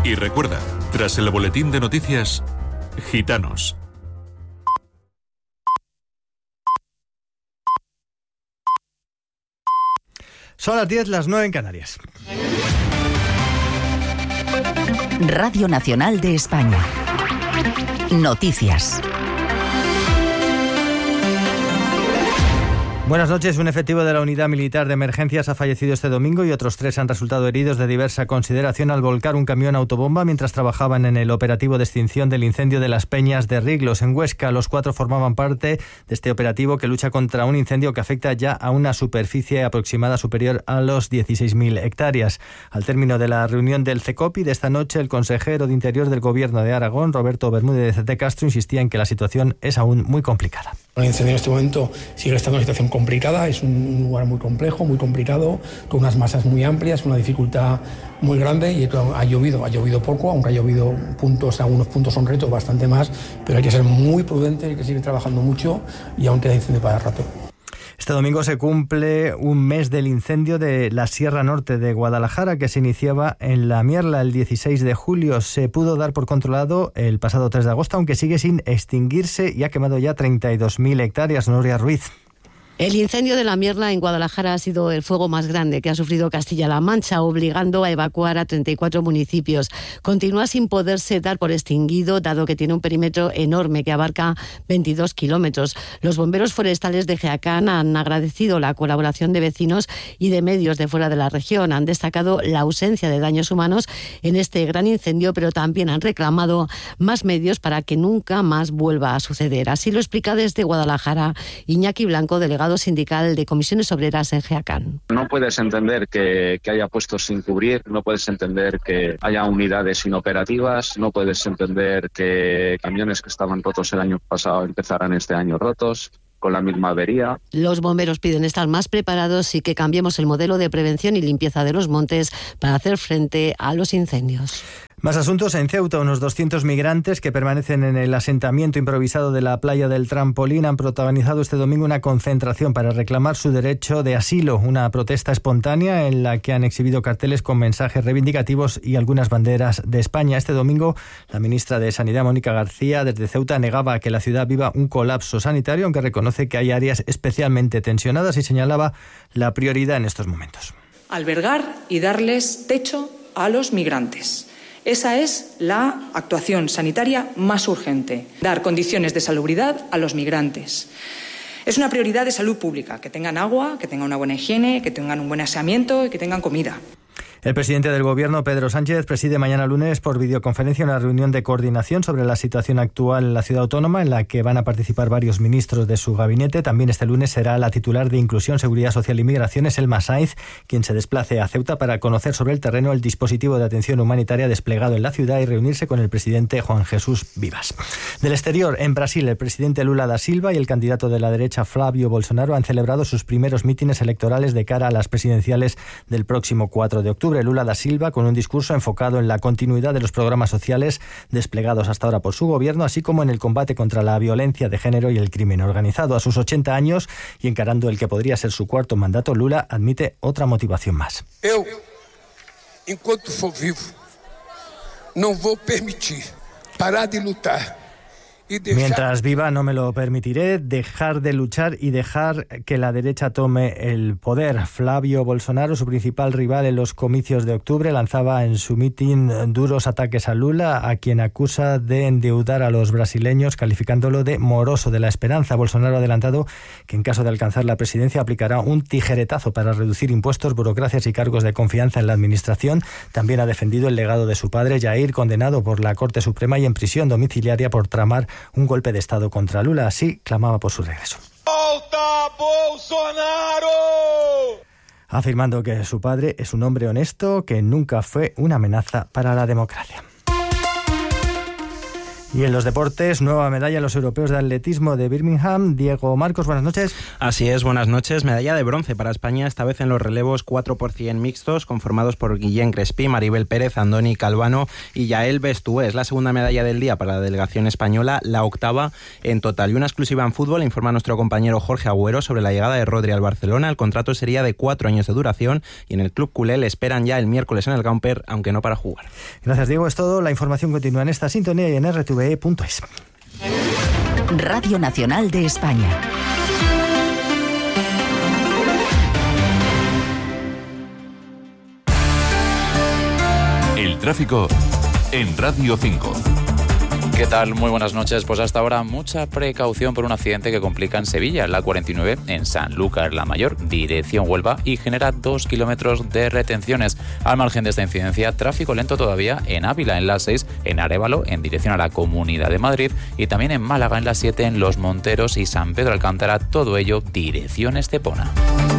Y recuerda, tras el boletín de noticias, Gitanos. Son las 10, las 9 en Canarias. Radio Nacional de España. Noticias. Buenas noches. Un efectivo de la Unidad Militar de Emergencias ha fallecido este domingo y otros 3 han resultado heridos de diversa consideración al volcar un camión autobomba mientras trabajaban en el operativo de extinción del incendio de las Peñas de Riglos, en Huesca. Los 4 formaban parte de este operativo que lucha contra un incendio que afecta ya a una superficie aproximada superior a los 16.000 hectáreas. Al término de la reunión del CECOPI de esta noche, el consejero de Interior del Gobierno de Aragón, Roberto Bermúdez de Castro, insistía en que la situación es aún muy complicada. El incendio en este momento sigue estando en una situación complicada, es un lugar muy complejo, muy complicado, con unas masas muy amplias, una dificultad muy grande y ha llovido poco, aunque ha llovido algunos puntos son retos bastante más, pero hay que ser muy prudente, hay que seguir trabajando mucho y aún queda incendio para rato. Este domingo se cumple un mes del incendio de la Sierra Norte de Guadalajara, que se iniciaba en La Mierla el 16 de julio. Se pudo dar por controlado el pasado 3 de agosto, aunque sigue sin extinguirse y ha quemado ya 32.000 hectáreas. Nuria Ruiz. El incendio de La Mierla en Guadalajara ha sido el fuego más grande que ha sufrido Castilla-La Mancha, obligando a evacuar a 34 municipios. Continúa sin poderse dar por extinguido, dado que tiene un perímetro enorme que abarca 22 kilómetros. Los bomberos forestales de Jaén han agradecido la colaboración de vecinos y de medios de fuera de la región. Han destacado la ausencia de daños humanos en este gran incendio, pero también han reclamado más medios para que nunca más vuelva a suceder. Así lo explica desde Guadalajara Iñaki Blanco, delegado sindical de Comisiones Obreras en Jaén. No puedes entender que haya puestos sin cubrir, no puedes entender que haya unidades inoperativas, no puedes entender que camiones que estaban rotos el año pasado empezaran este año rotos, con la misma avería. Los bomberos piden estar más preparados y que cambiemos el modelo de prevención y limpieza de los montes para hacer frente a los incendios. Más asuntos. En Ceuta, unos 200 migrantes que permanecen en el asentamiento improvisado de la playa del Trampolín han protagonizado este domingo una concentración para reclamar su derecho de asilo, una protesta espontánea en la que han exhibido carteles con mensajes reivindicativos y algunas banderas de España. Este domingo, la ministra de Sanidad, Mónica García, desde Ceuta negaba que la ciudad viva un colapso sanitario, aunque reconoce que hay áreas especialmente tensionadas y señalaba la prioridad en estos momentos. Albergar y darles techo a los migrantes. Esa es la actuación sanitaria más urgente, dar condiciones de salubridad a los migrantes. Es una prioridad de salud pública, que tengan agua, que tengan una buena higiene, que tengan un buen aseamiento y que tengan comida. El presidente del Gobierno, Pedro Sánchez, preside mañana lunes por videoconferencia una reunión de coordinación sobre la situación actual en la ciudad autónoma, en la que van a participar varios ministros de su gabinete. También este lunes será la titular de Inclusión, Seguridad Social y Migraciones, Elma Sainz, quien se desplace a Ceuta para conocer sobre el terreno el dispositivo de atención humanitaria desplegado en la ciudad y reunirse con el presidente Juan Jesús Vivas. Del exterior, en Brasil, el presidente Lula da Silva y el candidato de la derecha Flávio Bolsonaro han celebrado sus primeros mítines electorales de cara a las presidenciales del próximo 4 de octubre. Lula da Silva con un discurso enfocado en la continuidad de los programas sociales desplegados hasta ahora por su gobierno, así como en el combate contra la violencia de género y el crimen organizado. A sus 80 años y encarando el que podría ser su cuarto mandato, Lula admite otra motivación más. Eu, enquanto for vivo, não vou permitir parar de lutar. Mientras viva no me lo permitiré, dejar de luchar y dejar que la derecha tome el poder. Flávio Bolsonaro, su principal rival en los comicios de octubre, lanzaba en su mitin duros ataques a Lula, a quien acusa de endeudar a los brasileños, calificándolo de moroso de la esperanza. Bolsonaro ha adelantado que en caso de alcanzar la presidencia aplicará un tijeretazo para reducir impuestos, burocracias y cargos de confianza en la administración. También ha defendido el legado de su padre, Jair, condenado por la Corte Suprema y en prisión domiciliaria por tramar un golpe de Estado contra Lula. Así clamaba por su regreso. ¡Volta Bolsonaro! Afirmando que su padre es un hombre honesto que nunca fue una amenaza para la democracia. Y en los deportes, nueva medalla en los europeos de atletismo de Birmingham. Diego Marcos, buenas noches. Así es, buenas noches. Medalla de bronce para España, esta vez en los relevos 4x100 mixtos, conformados por Guillén Crespí, Maribel Pérez, Andoni Calvano y Yael Bestué. Es la segunda medalla del día para la delegación española, la octava en total. Y una exclusiva en fútbol, informa nuestro compañero Jorge Agüero sobre la llegada de Rodri al Barcelona. El contrato sería de 4 años de duración y en el club culé le esperan ya el miércoles en el Gamper, aunque no para jugar. Gracias, Diego. Es todo. La información continúa en esta sintonía y en rtve.es. Radio Nacional de España. El tráfico en Radio 5. ¿Qué tal? Muy buenas noches. Pues hasta ahora mucha precaución por un accidente que complica en Sevilla, la 49 en Sanlúcar la Mayor, dirección Huelva, y genera 2 kilómetros de retenciones. Al margen de esta incidencia, tráfico lento todavía en Ávila, en la 6, en Arévalo, en dirección a la Comunidad de Madrid, y también en Málaga, en la 7, en Los Monteros y San Pedro Alcántara, todo ello dirección Estepona.